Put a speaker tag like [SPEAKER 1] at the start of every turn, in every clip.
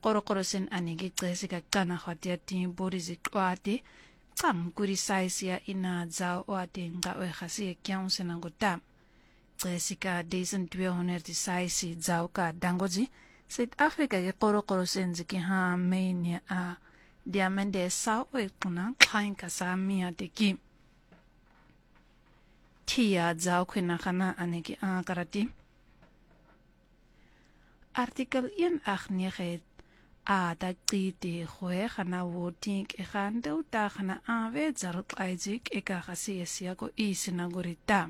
[SPEAKER 1] qorokorosen anike cesi kaqana khwatiati bori ziqwati cam kuri size ya ina za wate nga we khasi kyaunse nangota cesi ka decent 200 size za ka dangoji South Africa ke qorokorosen ziki ha main a diamande sa we kuna khain ka sa mia teki Tia za khina khana anike a karati Artikel 189 da qiti khoe khana voting e khande uta khana ave zar qaijik e ka khasi esia ko isina gorita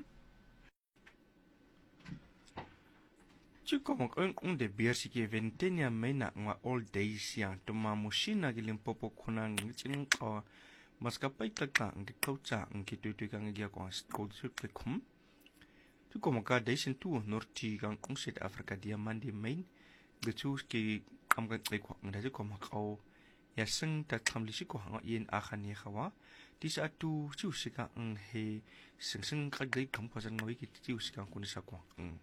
[SPEAKER 2] Chikomo kon de biersi ke ventenia mena nga all days ya toma mushina gilimpopo khona ngichin qa maskapai tlaka ngi kaucha ngi tutu ka ngi ko skol khum Chikomo ka desin tu norti kan kong South Africa dia mandi main Getus ki amga ko ngada ko makau ya sing ta khamlisi ko hanga yen akhani khawa tisa tu chusika he sing ka gai kam ko sang ngi ki chusika kunisa ko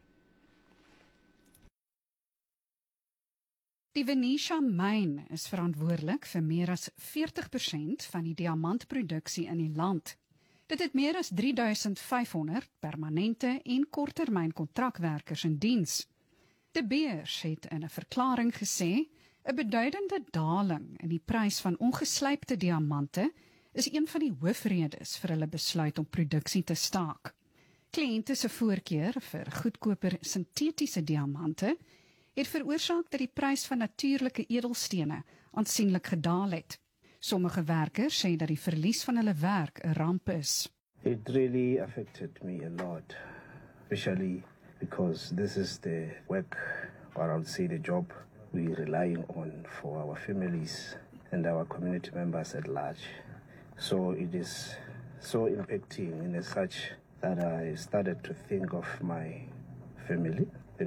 [SPEAKER 3] Die Venetia myn is verantwoordelik vir meer as 40% van die diamantproduksie in die land. Dit het meer as 3500 permanente en korttermynkontrakwerkers in diens. De Beers het in 'n verklaring gesê, 'n beduidende daling in die prys van ongeslypte diamante is een van die hoofredes vir hulle besluit om produksie te staak. Kliënte se voorkeur vir goedkoper sintetiese diamante het veroorsaak dat die prys van natuurlike edelstene aansienlik gedaal het. Sommige werkers sê dat die verlies van hulle werk 'n ramp is.
[SPEAKER 4] It really affected me a lot, especially because this is the work, or I would say the job, we're relying on for our families and our community members at large. So it is so impacting in as such that I started to think of my family,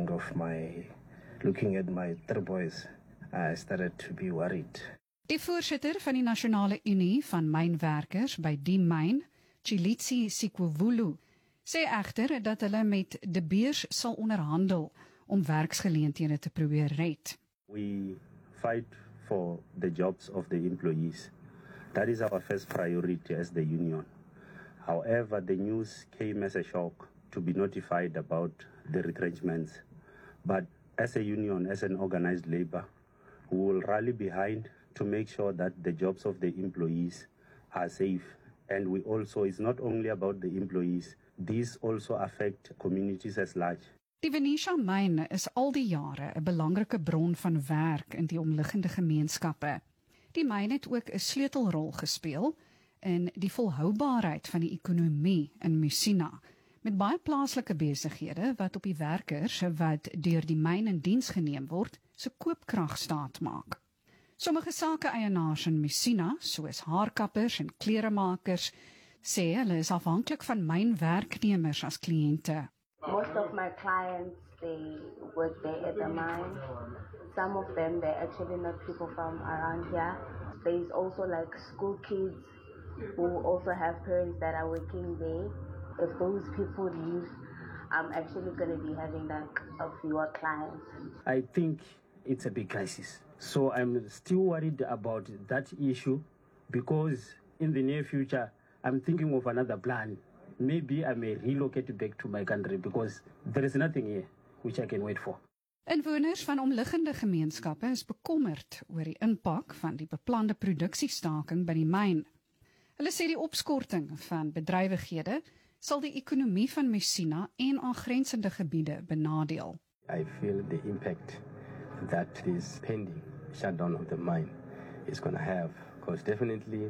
[SPEAKER 4] looking at my 3 boys, I started to be worried.
[SPEAKER 3] Die voorsitter van die Nasionale Unie van Mynwerkers by die myn, Chilitsi Sikwovulu, sê egter dat hulle met De Beers sal onderhandel om werksgeleenthede te probeer red.
[SPEAKER 5] We fight for the jobs of the employees. That is our first priority as the union. However, the news came as a shock to be notified about the retrenchments. But as a union, as an organized labor, we will rally behind to make sure that the jobs of the employees are safe. And we also, it's not only about the employees, these also affect communities as large.
[SPEAKER 3] Die Venetia myn is al die jare 'n belangrike bron van werk in die omliggende gemeenskappe. Die myn het ook 'n sleutelrol gespeel in die volhoubaarheid van die ekonomie in Musina, met baie plaaslike besighede wat op die werkers wat deur die myn in diens geneem word, se koopkrag staat maak. Sommige sake-eienaars in Musina, soos haarkappers en kleremakers, sê hulle is afhanklik van mynwerknemers as kliënte.
[SPEAKER 6] Most of my clients, they work there at the mine. Some of them, they're actually not people from around here. There's also like school kids who also have parents that are working there. If those people leave, I'm actually going to be having like a fewer clients.
[SPEAKER 5] I think it's a big crisis. So I'm still worried about that issue because in the near future, I'm thinking of another plan. Maybe I may relocate back to my country because there is nothing here which I can wait for.
[SPEAKER 3] Inwoners van omliggende gemeenskappe is bekommerd oor die impak van die beplande produksiestaking by die myn. Hulle sê die opskorting van bedrywighede sal die ekonomie van Musina en aangrensende gebiede benadeel.
[SPEAKER 5] I feel the impact that this pending shutdown of the mine is going to have, because definitely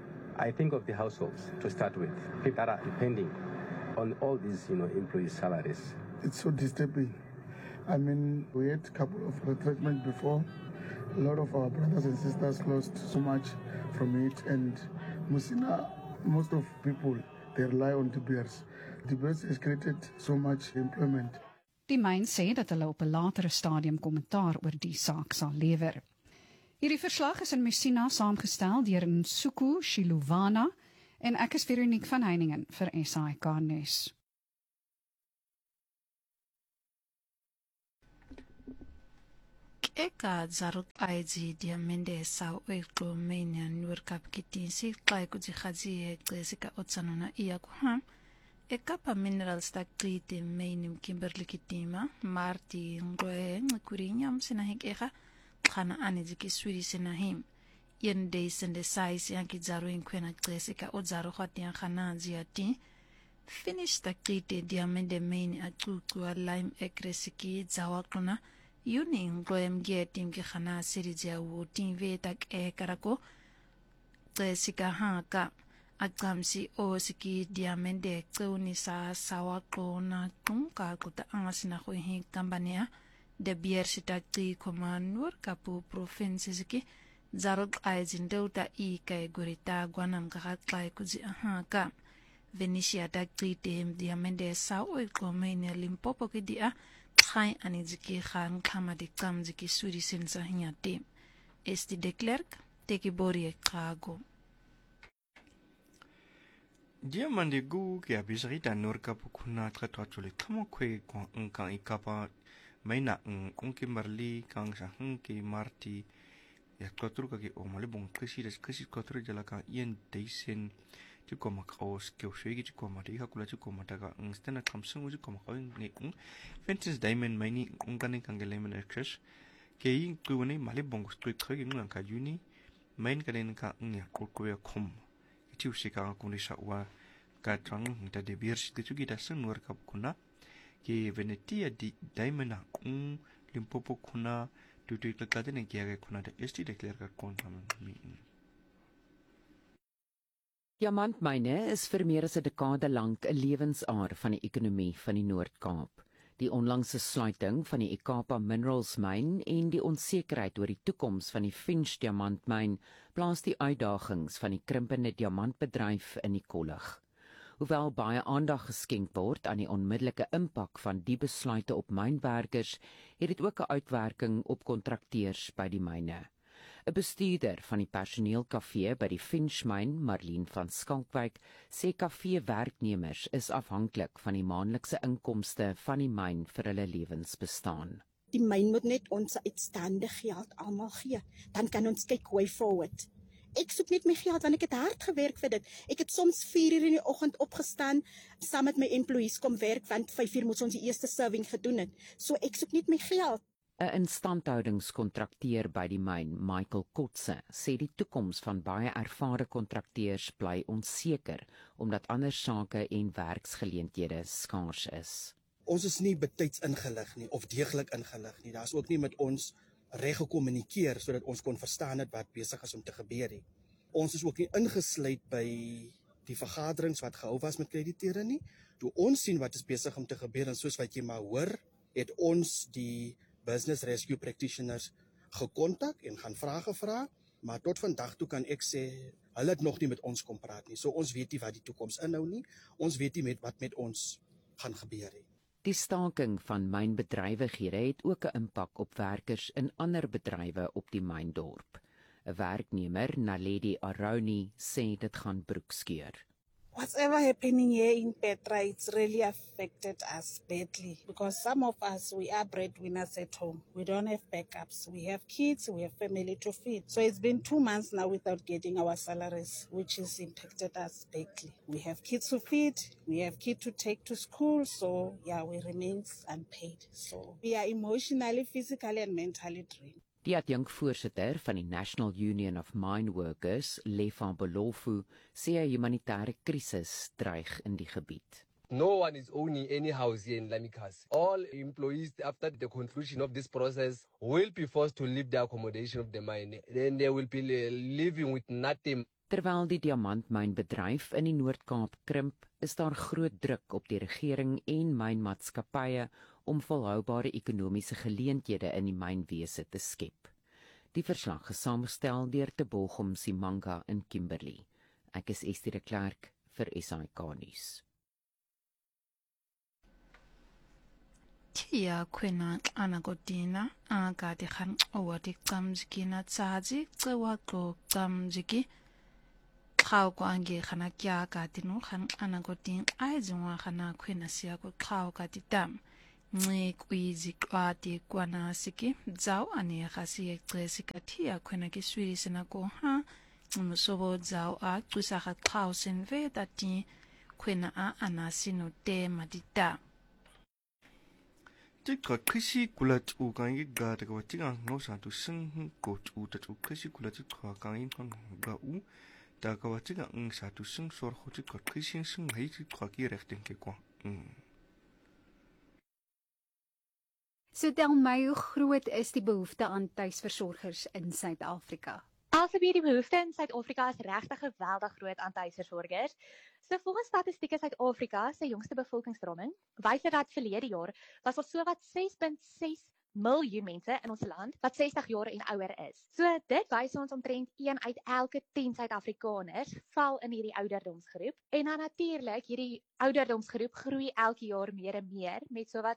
[SPEAKER 5] I think of the households to start with, people that are depending on all these, employees' salaries.
[SPEAKER 7] It's so disturbing. I mean, we had a couple of retrenchment before. A lot of our brothers and sisters lost so much from it, and Musina, most of people, they rely on De Beers. De Beers has created so much employment.
[SPEAKER 3] Die myn sê dat hulle op 'n latere stadium kommentaar oor die saak sal lewer. Hierdie verslag is in Musina saamgestel deur Nsuku Shiluvana en ek is Veronique van Heiningen vir SAK nuus.
[SPEAKER 1] eka zaruk aizi diamende sao eklo mania nurkap kitinsi klai kujikhazi eka otsanona iyakuham ekapa minerals takriti mainim Kimberley kitima marti ngoe ngikurinyam sinahik eka khana aniziki swiri sinahim yende sende size yanki zaru inkwena eka ozaru khatian khana ziati finish takriti diamende main atuqwa lime ekresiki zawakuna yuni ngoem getim ki khana sirijia wutin vetak karako eka haka akamsi o siki diamende quni sa sawaqona qunqa kuta angasina khohi kambania de biersita qi komanur kapu province siki zarok aizindeuta ika gurita gwanam kahatlai kuzi haka Venetia ta qi diamende sa o komene Limpopo ki dia khai aniziki khan khamadi kamziki suri sensa hinyate esti de Klerk teki bori kago
[SPEAKER 2] Diamande gu ke abisari da norka pukuna tratwa chule kamo kwe kwa ngka ikapa maina Kimberley kang sa ke marti ya klotru ka ke o malibong kesi klotru jala ka yen deisen chikoma kaos ke shwegi chikoma de hakula chikoma daga stena kamsung chikoma ka ne fences diamond maini ngane kangelemen actress ke yin kuwani malibong street khagi ngang ka uni main kanen ka nya kokwe khom tiu sika kunisa wa ka trang ta de biers de tugi da sunwar kap kuna ke Venetia di diamond Limpopo kuna tutu ka de ne kiage kuna de esti declare ka kon mi
[SPEAKER 8] Diamantmyne is vir meer as 'n dekade lank 'n lewensaar van die ekonomie van die Noord-Kaap. Die onlangse sluiting van die Ikapa Minerals myn en die onsekerheid oor die toekoms van die Finch diamantmyn plaas die uitdagings van die krimpende diamantbedryf in die kollig. Hoewel baie aandag geskenk word aan die onmiddellike impak van die besluite op mynwerkers, het dit ook 'n uitwerking op kontrakteurs by die myne. 'n Bestuurder van die personeelkafee by die Finch myn, Marlene van Skalkwyk, sê kafeewerknemers is afhanklik van die maandelikse inkomste van die myn vir hulle lewensbestaan.
[SPEAKER 9] Die myn moet net ons uitstaande geld almal gee, dan kan ons kyk way forward. Ek soek net my geld want ek het hard gewerk vir dit. Ek het soms 4 uur in die oggend opgestaan, saam met my employees kom werk, want 5 uur moet ons die eerste serving gedoen het. So ek soek net my geld.
[SPEAKER 8] 'n Instandhoudingskontrakteur by die myn, Michael Kotse, sê die toekoms van baie ervare kontrakteurs bly onseker omdat ander sake en werksgeleenthede skaars is.
[SPEAKER 10] Ons is nie betyds ingelig nie of deeglik ingelig nie. Daar's ook nie met ons reg gekommunikeer sodat ons kon verstaan het wat besig is om te gebeur nie. Ons is ook nie ingesluit by die vergaderings wat gehou was met krediteure nie. Toe ons sien wat is besig om te gebeur en soos wat jy maar hoor, het ons die business rescue practitioners gekontak en gaan vrae gevra, maar tot vandag toe kan ek sê hulle het nog nie met ons kom praat nie. So ons weet nie wat die toekoms inhou nie. Ons weet nie wat met ons gaan gebeur nie.
[SPEAKER 8] Die staking van mynbedrywighede het ook 'n impak op werkers in ander bedrywe op die myndorp. 'n Werknemer, Naledi Aroni, sê dit gaan broekskeur.
[SPEAKER 11] Whatever happening here in Petra, it's really affected us badly because some of us, we are breadwinners at home. We don't have backups. We have kids, we have family to feed. So it's been 2 months now without getting our salaries, which has impacted us badly. We have kids to feed, we have kids to take to school. So yeah, we remain unpaid. So we are emotionally, physically and mentally drained.
[SPEAKER 8] Die adjunkvoorsitter van die National Union of Mine Workers, Lefa Bolofu, sê 'n humanitêre krisis dreig in die gebied.
[SPEAKER 12] No one is owning any house here in Lamikasi. All employees, after the conclusion of this process, will be forced to leave the accommodation of the mine. Then they will be living with nothing.
[SPEAKER 8] Terwyl die diamantmynbedryf in die Noord-Kaap krimp, is daar groot druk op die regering en mynmaatskappye om volhoubare ekonomiese geleenthede in die mynwese te skep. Die verslag is saamgestel deur Tebogom Simanga in Kimberley. Ek is Estie de Klerk vir SAK nuus.
[SPEAKER 1] Tia kwena anagodina agadi khan owati kamziki na tsazi tsewa ko kamziki khao ko ange khana kya ka tinu khan anagodin aizwa khana kwena sia ko khao ka titam kwizixwadi kwanasiki dzau anegasi yegcesi kathia khwena kiswilise nako ha musobo dzau a cwisa ga xhausen ve tati khwena a anasi no te madita
[SPEAKER 2] Qhishi kulat u kan yi ga de wa tinga no sa tu sing ko u ta tu qhishi kulat qha kan yin kan ga u ta ka wa tinga sa tu sing sor ho ti qhishi sing hai ti qha ki regting ke kwa.
[SPEAKER 3] So tel my, hoe groot is die behoefte aan tuisversorgers in Suid-Afrika?
[SPEAKER 13] Alsbeer die behoefte in Suid-Afrika is regtig geweldig groot aan tuisversorgers. So volgens Statistiek Suid-Afrika se jongste bevolkingstromming wys dat verlede jaar was daar sowat 6.6 miljoen mense in ons land wat 60 jaar en ouer is. So dit wys ons omtrent 1 uit elke 10 Suid-Afrikaners val in hierdie ouderdomsgroep. En dan natuurlik, hierdie ouderdomsgroep groei elke jaar meer en meer met sowat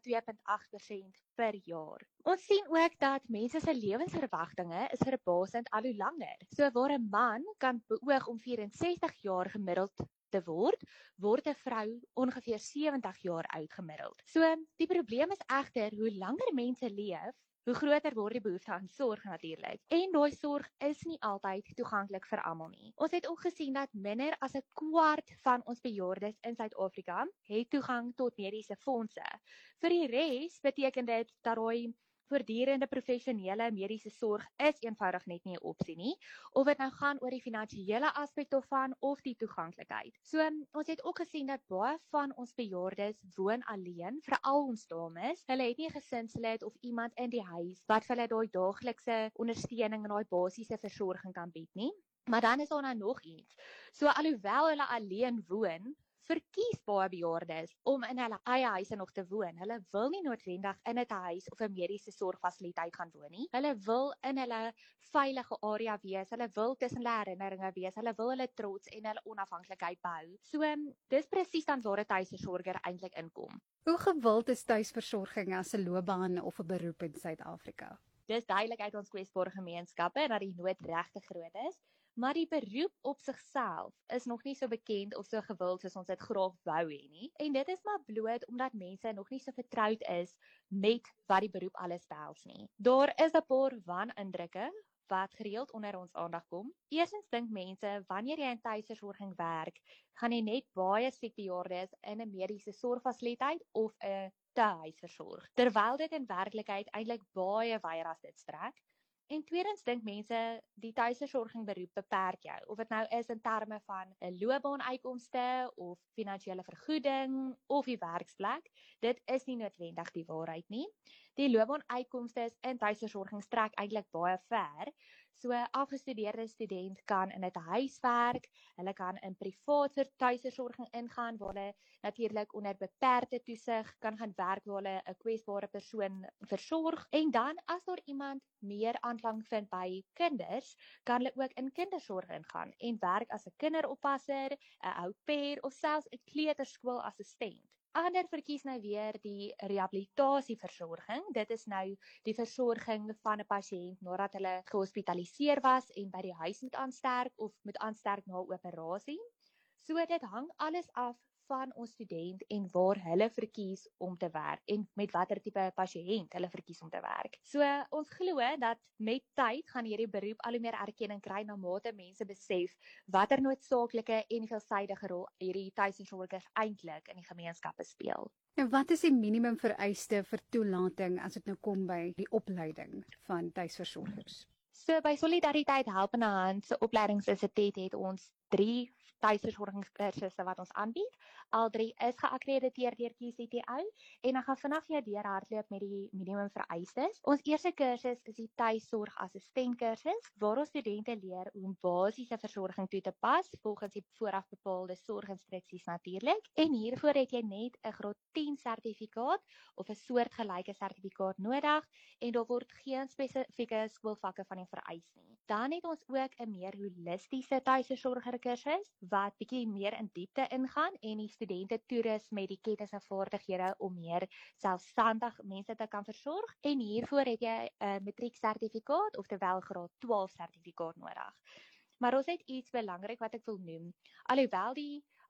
[SPEAKER 13] 2.8% per jaar. Ons sien ook dat mense se lewensverwagtinge is verbasend al hoe langer. So waar 'n man kan beoog om 64 jaar gemiddeld te word 'n vrou ongeveer 70 jaar oud gemiddeld. So die probleem is egter hoe langer mense leef, hoe groter word die behoefte aan sorg natuurlik. En daai sorg is nie altyd toeganklik vir almal nie. Ons het ook gesien dat minder as 'n kwart van ons bejaardes in Suid-Afrika het toegang tot mediese fondse. Vir die res beteken dit dat daai voortdurende professionele mediese sorg is eenvoudig net nie 'n opsie nie, of dit nou gaan oor die finansiële aspek daarvan of die toeganklikheid. So ons het ook gesien dat baie van ons bejaardes woon alleen, veral ons dames. Hulle het nie 'n gesinslid of iemand in die huis wat vir hulle daai daaglikse ondersteuning en daai basiese versorging kan bied nie. Maar dan is daar nou nog iets. So alhoewel hulle alleen woon, verkies baie bejaardes om in hulle eie huise nog te woon. Hulle wil nie noodwendig in 'n huis of 'n mediese sorgfasiliteit gaan woon nie. Hulle wil in hulle veilige area wees. Hulle wil tussen hulle herinneringe wees. Hulle wil hulle trots en hulle onafhanklikheid behou. So dis presies dan waar 'n tuisversorger eintlik inkom.
[SPEAKER 3] Hoe gewild is tuisversorging as 'n loopbaan of 'n beroep in Suid-Afrika?
[SPEAKER 13] Dis duidelik uit ons kwesbare gemeenskappe dat die nood regtig groot is. Maar die beroep op sigself is nog nie so bekend of so gewild soos ons dit graag wou hê nie. En dit is maar bloot omdat mense nog nie so vertroud is met wat die beroep alles behels nie. Daar is 'n paar wanindrukke wat gereeld onder ons aandag kom. Eerstens dink mense wanneer jy in tuisversorging werk, gaan jy net baie siek bejaardes in 'n mediese sorgfasiliteit of 'n tuis versorg. Terwyl dit in werklikheid eintlik baie wyer as dit strek. En tweedens dink mense die tuisversorging beroep beperk jou, of dit nou is in terme van 'n loopbaanuitkomste of finansiële vergoeding of die werksplek. Dit is nie noodwendig die waarheid nie. Die loopbaanuitkomste in tuisversorging strek eintlik baie ver. So 'n afgestudeerde student kan in 'n huis werk, hulle kan in privaat vir tuisversorging ingaan waar hulle natuurlik onder beperkte toesig kan gaan werk waar hulle 'n kwesbare persoon versorg. En dan as daar iemand meer aanklank vind by kinders, kan hulle ook in kindersorg ingaan en werk as 'n kinderoppasser, 'n au pair of selfs 'n kleuterskoolassistent. Ander verkies nou weer die rehabilitasieversorging. Dit is nou die versorging van 'n pasiënt nadat hulle gehospitaliseer was en by die huis moet aansterk of moet aansterk na 'n operasie. So dit hang alles af van ons student en waar hulle verkies om te werk en met watter tipe pasiënt hulle verkies om te werk. So ons glo dat met tyd gaan hierdie beroep al hoe meer erkenning kry na mate mense besef watter noodsaaklike en veelsidige rol hierdie tuisversorgers eintlik in die gemeenskappe speel.
[SPEAKER 3] Nou wat is die minimum vereiste vir toelating as dit nou kom by die opleiding van tuisversorgers?
[SPEAKER 13] So by Solidariteit Helpende Hand se opleidingsinstituut het ons 3 tuisversorgingskursusse wat ons aanbied. Al 3 is geakkrediteer deur QCTO en ek gaan vinnig jou deurhardloop met die minimum vereistes. Ons eerste kursus is die tuissorgassistent kursus waar ons studente leer hoe om basiese versorging toe te pas volgens die vooraf bepaalde sorginstruksies natuurlik. En hiervoor het jy net 'n graad 10 sertifikaat of 'n soortgelyke sertifikaat nodig en daar word geen spesifieke skoolvakke van die vereis nie. Dan het ons ook 'n meer holistiese tuisversorger kursus wat bietjie meer in diepte ingaan en die studente toerus met die kennis en vaardighede om meer selfstandig mense te kan versorg. En hiervoor het jy 'n matrieksertifikaat of terwyl graad 12 sertifikaat nodig. Maar ons het iets belangrik wat ek wil noem. Alhoewel die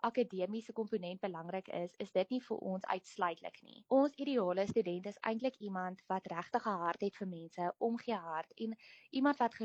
[SPEAKER 13] akademiese komponent belangrik is dit nie vir ons uitsluitlik nie. Ons ideale student is eintlik iemand wat regtig 'n hart het vir mense, omgee hart en iemand wat